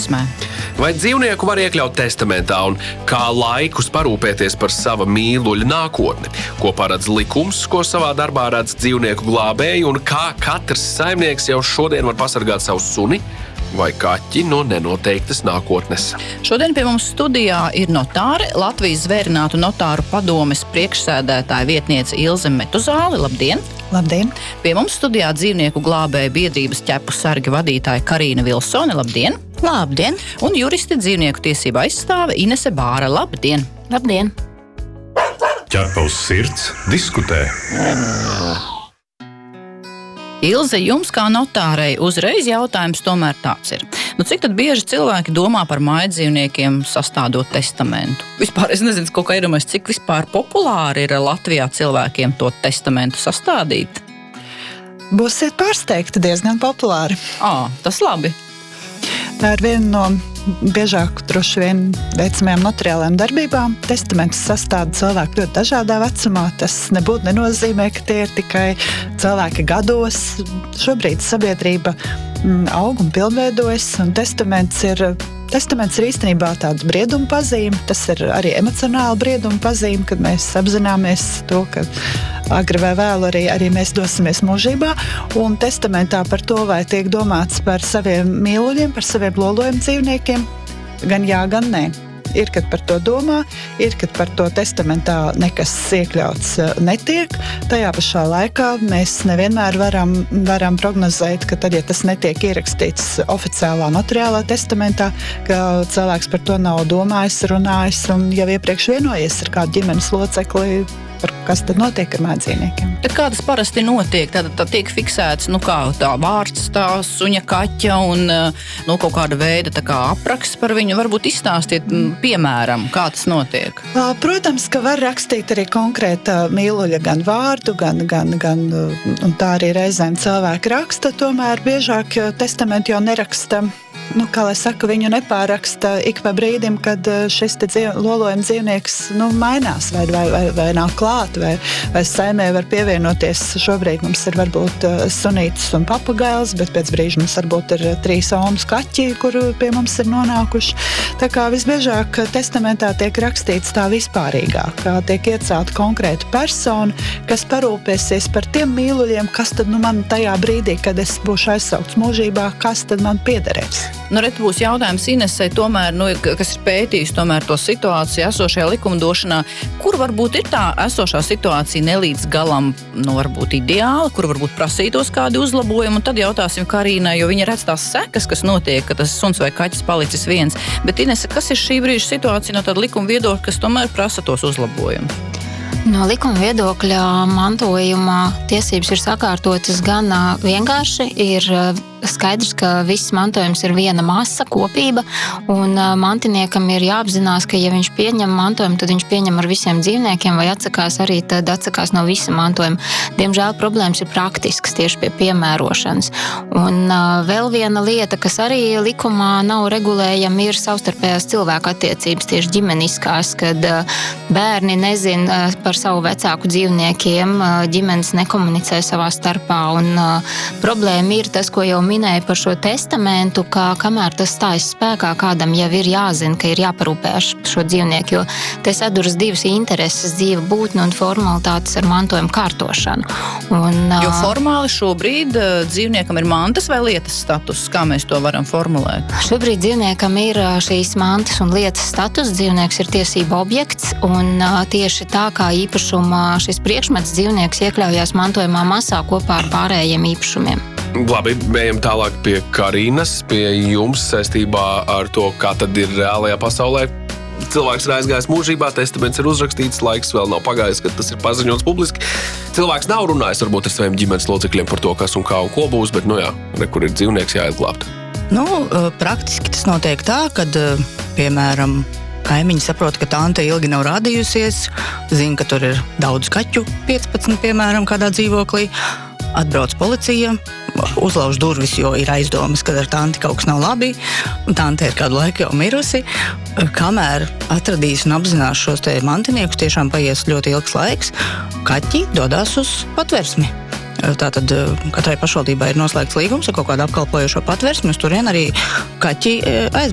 satversmē. Vai dzīvnieku var iekļaut testamentā un kā laikus parūpēties par sava mīluļa nākotni? Ko paredz likums, ko savā darbā redz dzīvnieku glābēji un kā katrs saimnieks jau šodien var pasargāt savu suni vai kaķi no nenoteiktas nākotnes? Šodien pie mums studijā ir notāre, Latvijas zvērinātu notāru padomes priekšsēdētāja vietniece Ilze Metuzāle. Labdien! Labdien! Pie mums studijā dzīvnieku glābēja biedrības ķepu sargi vadītāja Karīna Vilsone. Labdien! Labdien! Un juristi dzīvnieku tiesība aizstāve Inese Bāra. Labdien! Labdien! Ķepa uz sirds diskutē. Ilze, jums kā notārei uzreiz jautājums tomēr tāds ir. Cik tad bieži cilvēki domā par mājdzīvniekiem sastādot testamentu? Vispār es nezinu, kaut kā iedomājos, cik vispār populāri ir Latvijā cilvēkiem to testamentu sastādīt? Būsiet pārsteigti, diezgan populāri. Tas labi. Tā ir viena no biežāk droši vien veicamajām notariālajām darbībām. Testamentus sastāda cilvēki ļoti dažādā vecumā. Tas nebūtu nenozīmē, ka tie ir tikai cilvēki gados. Šobrīd sabiedrība aug un pilnveidojas, un testaments ir īstenībā tāds brieduma pazīme. Tas ir arī emocionāla brieduma pazīme, kad mēs apzināmies to, ka agri vai vēlu arī mēs dosimies mūžībā. Un testamentā par to, vai tiek domāts par saviem mīluļiem, par saviem lolojuma dzīvniekiem, gan jā, gan nē. Ir, kad par to domā, ir, kad par to testamentā nekas iekļauts netiek. Tajā pašā laikā mēs nevienmēr varam prognozēt, ka tad, ja tas netiek ierakstīts oficiālā notariālā testamentā, ka cilvēks par to nav domājis, runājis un jau iepriekš vienojies ar kādu ģimenes locekli, kas tad notiek ar mājdzīvniekiem. Bet kā tas parasti notiek? Tad tiek fiksēts, kā tā vārds, tā suņa, kaķa un kaut kāda veida apraksts par viņu. Varbūt izstāstiet, piemēram, kā tas notiek? Protams, ka var rakstīt arī konkrēta mīluļa gan vārdu, gan un tā arī reizēm cilvēki raksta. Tomēr biežāk testamentu jau neraksta. Kā lai saka, viņu nepāraksta ik pa brīdim, kad šis lolojuma dzīvnieks mainās vai nav klāt, vai saimē var pievienoties. Šobrīd mums ir varbūt sunītis un papagails, bet pēc brīža mums varbūt ir 3 omas kaķi, kuru pie mums ir nonākuši. Tā kā visbiežāk testamentā tiek rakstīts tā vispārīgāk, kā tiek iecelta konkrēta persona, kas parūpēsies par tiem mīluļiem, kas tad man tajā brīdī, kad es būšu aizsaukts mūžībā, kas tad man piederēs. Ret būs jautājums Inesei, tomēr, kas ir pētījis tomēr to situāciju esošajā likumdošanā, kur varbūt ir tā esošā situācija nelīdz galam, varbūt ideāla, kur varbūt prasītos kādi uzlabojumi, un tad jautāsim Karīnai, jo viņa redz tās sekas, kas notiek, ka tas suns vai kaķis palicis viens. Bet Inese, kas ir šī brīža situācija no tāda likuma viedokļa, kas tomēr prasa tos uzlabojumus? No likuma viedokļa mantojuma tiesības ir sakārtotas gan vienkārši, ir skaidrs, ka viss mantojums ir viena masa, kopība, un mantiniekam ir jāapzinās, ka ja viņš pieņem mantojumu, tad viņš pieņem ar visiem dzīvniekiem vai atsakās arī, tad atsakās no visa mantojuma. Diemžēl problēmas ir praktiskas tieši pie piemērošanas. Un vēl viena lieta, kas arī likumā nav regulējama, ir savstarpējās cilvēku attiecības, tieši ģimeniskās, kad bērni nezin par savu vecāku dzīvniekiem, ģimenes nekomunicē savā starpā, un problēma ir tas, ko jau minēja par šo testamentu, ka kamēr tas stājas spēkā, kādam jau ir jāzina, ka ir jāparūpējas šo dzīvnieku, jo te saduras divas intereses, dzīva būtne un formalitātes ar mantojumu kārtošanu. Jo formāli šobrīd dzīvniekam ir mantas vai lietas status? Kā mēs to varam formulēt? Šobrīd dzīvniekam ir šīs mantas un lietas status, dzīvnieks ir tiesība objekts, un tieši tā kā īpašuma šis priekšmets dzīvnieks iekļaujās mantojumā masā kopā ar pārējiem īpašumiem. Labi, ejam tālāk pie Karīnas, pie jums saistībā ar to, kā tad ir reālajā pasaulē. Cilvēks ir aizgājis mūžībā, testaments ir uzrakstīts, laiks vēl nav pagājis, kad tas ir paziņots publiski. Cilvēks nav runājis varbūt ar saviem ģimenes locekļiem par to, kas un kā un ko būs, bet, kur ir dzīvnieks jāizglābt. Praktiski tas notiek tā, kad, piemēram, kaimiņi saprot, ka tante ilgi nav rādījusies, zina, ka tur ir daudz kaķu, 15, piemēram, kādā dzīvoklī. Atbrauc policija, uzlauž durvis, jo ir aizdomas, ka ar tanti kaut kas nav labi. Tante ir kādu laiku jau mirusi. Kamēr atradīs un apzinās šos te mantiniekus, tiešām paies ļoti ilgs laiks, kaķi dodās uz patversmi. Tātad katrai pašvaldībai ir noslēgts līgums ar kaut kādu apkalpojošo patversmi, uz turien arī kaķi